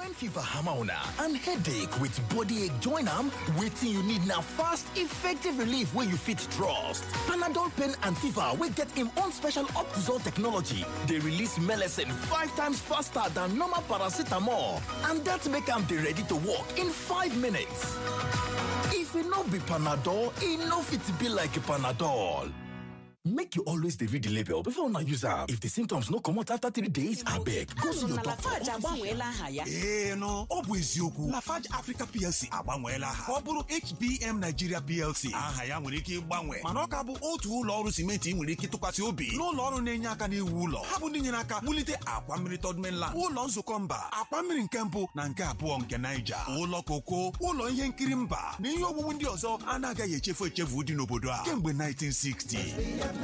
When fever hammer una and headache with body ache join am, wetin you need na fast, effective relief wey you fit trust. Panadol pain and fever wey get im own special Optizol technology dey release melecine 5 times faster than normal paracetamol, and dat make am dey ready to work in 5 minutes. If e no be Panadol, e no fit be like Panadol. Make you always dey read the label before una use am. If the symptoms no comot after 3 days, abeg go see your doctor. Lafarge agbanweela aha ya. No, ọ bụ eziokwu. Lafarge Africa PLC agbanweela aha. Ọ bụrụ HBM Nigeria PLC. Aha ya nwere ike ịgbanwe, mana ọ ka bụ otu ụlọ ọrụ simenti nwere ike tụkwasị obi. N'ụlọ ọrụ na-enye aka n'iwu ụlọ. Ha bụ ndị nyere aka wulite akwa mmiri Third Mainland, ụlọ nzukọ mba, akwa mmiri nke mbụ na nke abụọ nke Niger, ụlọ koko, ụlọ ihe nkiri mba na ihe owuwu ndị ọzọ anaghị echefu dị n'obodo a kemgbe 1960.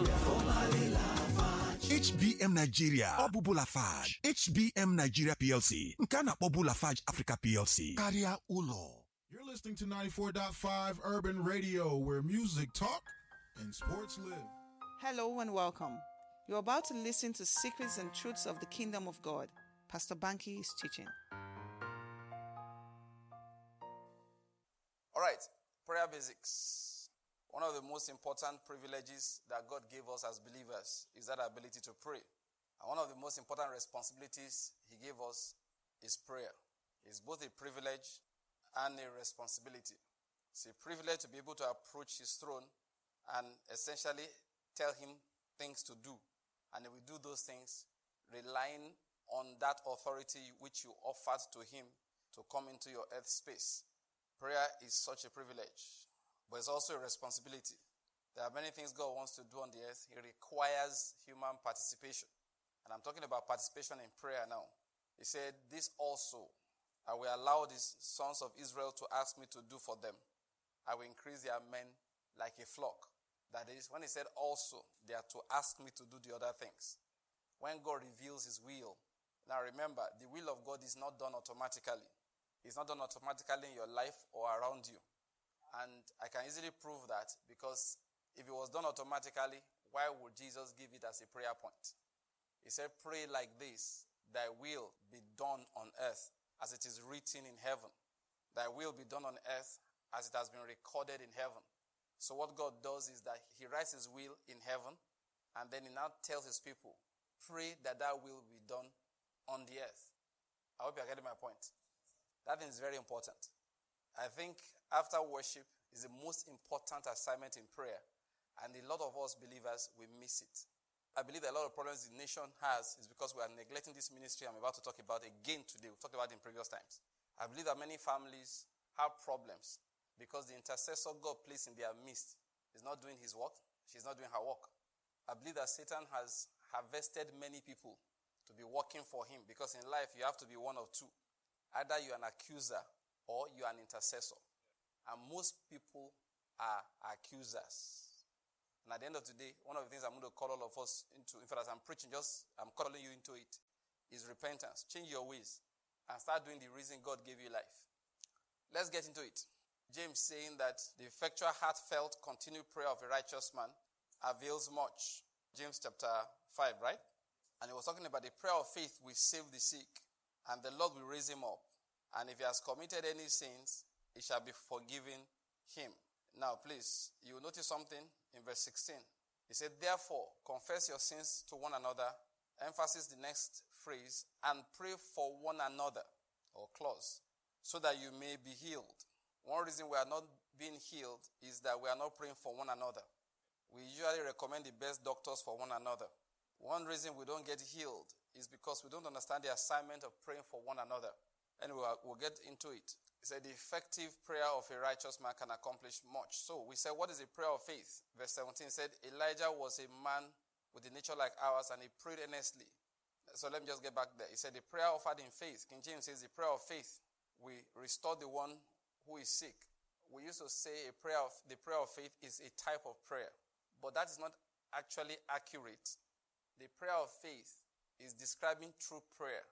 HBM Nigeria, Obubu Lafarge, HBM Nigeria PLC, nke a na-akpọbu Lafarge Africa PLC, karịa ụlọ. You're listening to 94.5 Urban Radio, where music talk and sports live. Hello and welcome. You're about to listen to Secrets and Truths of the Kingdom of God. Pastor Banky is teaching. All right, prayer basics. One of the most important privileges that God gave us as believers is that ability to pray. And one of the most important responsibilities He gave us is prayer. It's both a privilege and a responsibility. It's a privilege to be able to approach His throne and essentially tell Him things to do. And we do those things relying on that authority which you offered to Him to come into your earth space. Prayer is such a privilege. But it's also a responsibility. There are many things God wants to do on the earth. He requires human participation. And I'm talking about participation in prayer now. He said, this also I will allow the sons of Israel to ask me to do for them. I will increase their men like a flock. That is, when he said also, they are to ask me to do the other things. When God reveals His will. Now remember, the will of God is not done automatically. It's not done automatically in your life or around you. And I can easily prove that, because if it was done automatically, why would Jesus give it as a prayer point? He said, pray like this, thy will be done on earth as it is written in heaven. Thy will be done on earth as it has been recorded in heaven. So what God does is that He writes His will in heaven, and then He now tells His people, pray that that will be done on the earth. I hope you're getting my point. That thing is very important. I think after worship is the most important assignment in prayer. And a lot of us believers, we miss it. I believe that a lot of problems the nation has is because we are neglecting this ministry I'm about to talk about again today. We've talked about it in previous times. I believe that many families have problems because the intercessor God placed in their midst is not doing his work. She's not doing her work. I believe that Satan has harvested many people to be working for him, because in life you have to be one of two. Either you're an accuser or you're an intercessor. And most people are accusers. And at the end of the day, one of the things I'm going to call all of us into, in fact, as I'm preaching, I'm calling you into it, is repentance. Change your ways and start doing the reason God gave you life. Let's get into it. James saying that the effectual, heartfelt, continued prayer of a righteous man avails much. James chapter 5, right? And he was talking about the prayer of faith will save the sick, and the Lord will raise him up. And if he has committed any sins, it shall be forgiven him. Now, please, you will notice something in verse 16. He said, therefore, confess your sins to one another. Emphasis the next phrase, and pray for one another, or clause, so that you may be healed. One reason we are not being healed is that we are not praying for one another. We usually recommend the best doctors for one another. One reason we don't get healed is because we don't understand the assignment of praying for one another. Anyway, we'll get into it. He said the effective prayer of a righteous man can accomplish much. So we said, what is a prayer of faith? Verse 17 said, Elijah was a man with a nature like ours, and he prayed earnestly. So let me just get back there. He said the prayer offered in faith. King James says the prayer of faith, we restore the one who is sick. We used to say the prayer of faith is a type of prayer. But that is not actually accurate. The prayer of faith is describing true prayer.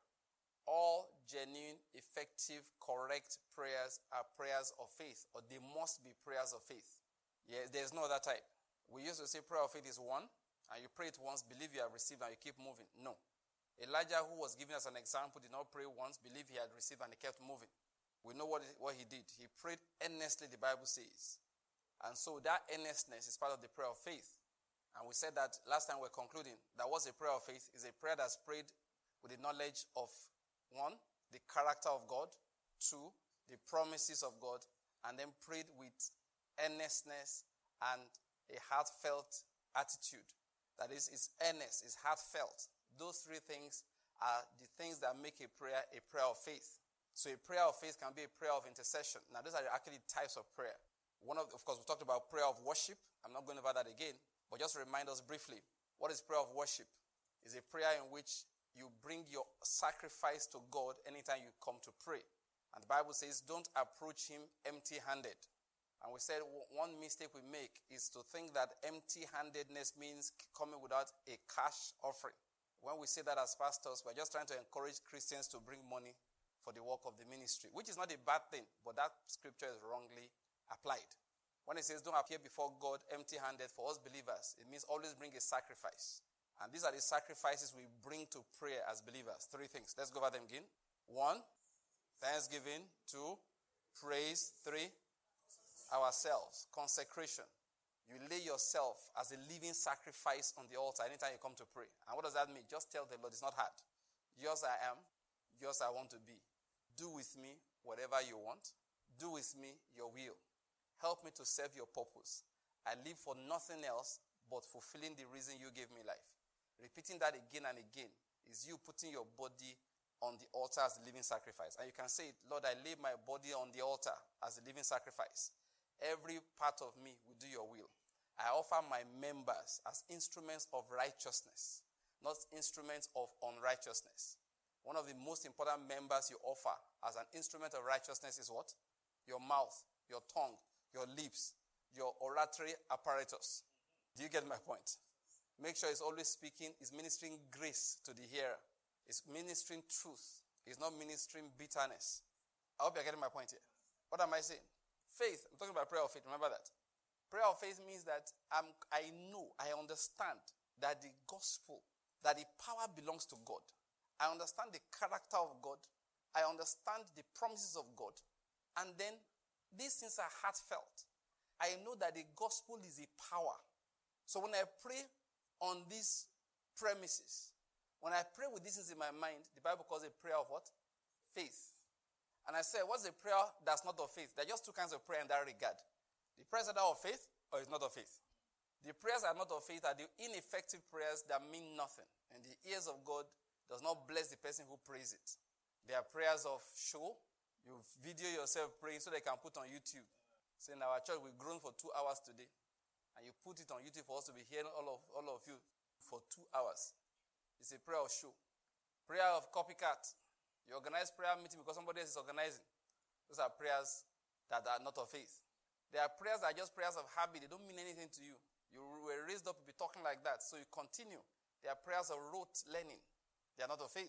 All genuine, effective, correct prayers are prayers of faith, or they must be prayers of faith. Yeah, there's no other type. We used to say prayer of faith is one, and you pray it once, believe you have received, and you keep moving. No. Elijah, who was given as an example, did not pray once, believed he had received, and he kept moving. We know what he did. He prayed earnestly, the Bible says. And so that earnestness is part of the prayer of faith. And we said that last time we're concluding, that was a prayer of faith, is a prayer that's prayed with the knowledge of, 1, the character of God, 2, the promises of God, and then prayed with earnestness and a heartfelt attitude. That is, it's earnest, it's heartfelt. Those 3 things are the things that make a prayer of faith. So a prayer of faith can be a prayer of intercession. Now, those are actually types of prayer. Of course, we talked about prayer of worship. I'm not going over that again, but just remind us briefly. What is prayer of worship? It's a prayer in which you bring your sacrifice to God anytime you come to pray. And the Bible says, don't approach him empty-handed. And we said one mistake we make is to think that empty-handedness means coming without a cash offering. When we say that as pastors, we're just trying to encourage Christians to bring money for the work of the ministry, which is not a bad thing, but that scripture is wrongly applied. When it says don't appear before God empty-handed, for us believers, it means always bring a sacrifice. And these are the sacrifices we bring to prayer as believers. 3 things. Let's go over them again. 1, thanksgiving. 2, praise. 3, ourselves. Consecration. You lay yourself as a living sacrifice on the altar anytime you come to pray. And what does that mean? Just tell the Lord, it's not hard. Yours I am. Yours I want to be. Do with me whatever you want. Do with me your will. Help me to serve your purpose. I live for nothing else but fulfilling the reason you gave me life. Repeating that again and again is you putting your body on the altar as a living sacrifice. And you can say, Lord, I lay my body on the altar as a living sacrifice. Every part of me will do your will. I offer my members as instruments of righteousness, not instruments of unrighteousness. One of the most important members you offer as an instrument of righteousness is what? Your mouth, your tongue, your lips, your oratory apparatus. Do you get my point? Make sure it's always speaking, it's ministering grace to the hearer. It's ministering truth. It's not ministering bitterness. I hope you're getting my point here. What am I saying? Faith. I'm talking about prayer of faith. Remember that. Prayer of faith means that I understand that the gospel, that the power belongs to God. I understand the character of God. I understand the promises of God. And then these things are heartfelt. I know that the gospel is a power. So when I pray on these premises, when I pray with these things in my mind, the Bible calls it prayer of what? Faith. And I say, what's a prayer that's not of faith? There are just 2 kinds of prayer in that regard. The prayers that are of faith or is not of faith. The prayers that are not of faith are the ineffective prayers that mean nothing. And the ears of God does not bless the person who prays it. They are prayers of show. You video yourself praying so they can put on YouTube. Say, in our church, we've grown for 2 hours today. And you put it on YouTube for us to be hearing all of you for 2 hours. It's a prayer of show. Prayer of copycat. You organize prayer meeting because somebody else is organizing. Those are prayers that are not of faith. There are prayers that are just prayers of habit. They don't mean anything to you. You were raised up to be talking like that, so you continue. They are prayers of rote learning. They are not of faith.